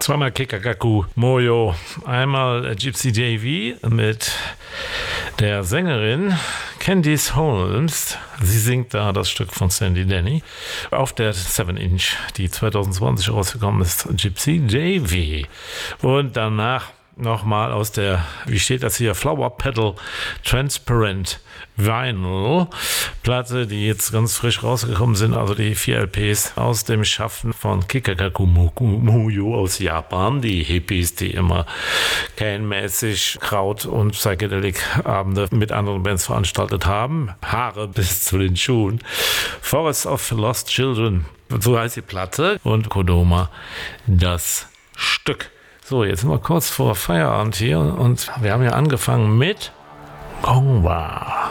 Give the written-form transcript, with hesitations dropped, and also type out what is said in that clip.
Zweimal Kikagaku Moyo. Einmal Gypsy JV mit der Sängerin Candice Holmes. Sie singt da das Stück von Sandy Denny auf der 7-Inch, die 2020 rausgekommen ist, Gypsy JV. Und danach nochmal aus der, wie steht das hier, Flower Petal Transparent Vinyl Platte, die jetzt ganz frisch rausgekommen sind, also die 4 LPs aus dem Schaffen von Kikagaku Moyo aus Japan, die Hippies, die immer canmäßig Kraut- und Psychedelic-Abende mit anderen Bands veranstaltet haben, Haare bis zu den Schuhen. Forest of Lost Children, so heißt die Platte, und Kodoma das Stück. So, jetzt sind wir kurz vor Feierabend hier und wir haben ja angefangen mit Gongwa.